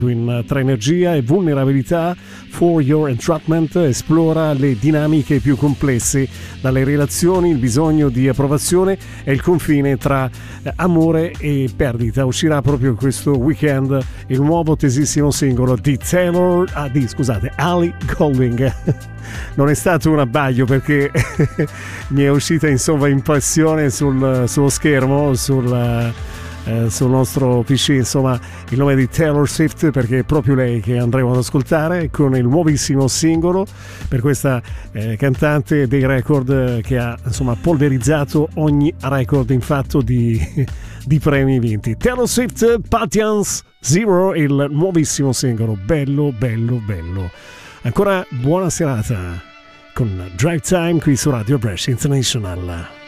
Tra energia e vulnerabilità, For Your Entrapment esplora le dinamiche più complesse, dalle relazioni, il bisogno di approvazione e il confine tra amore e perdita. Uscirà proprio questo weekend il nuovo tesissimo singolo di Ellie Goulding. Non è stato un abbaglio perché mi è uscita insomma in passione sullo schermo, sul nostro PC, insomma, il nome di Taylor Swift, perché è proprio lei che andremo ad ascoltare con il nuovissimo singolo per questa cantante dei record che ha insomma polverizzato ogni record in fatto di premi vinti. Taylor Swift, Patience Zero, il nuovissimo singolo, bello. Ancora buona serata con Drive Time qui su Radio Brescia International.